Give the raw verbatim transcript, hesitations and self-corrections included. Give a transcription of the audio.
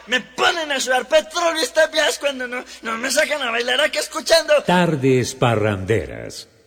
Me ponen a sudar petróleo estas vías cuando no, no me sacan a bailar aquí escuchando. Tardes parranderas.